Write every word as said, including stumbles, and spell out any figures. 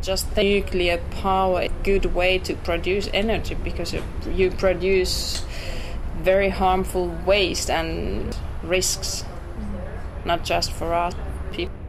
Just the nuclear power, a good way to produce energy because you produce very harmful waste and risks, not just for us people.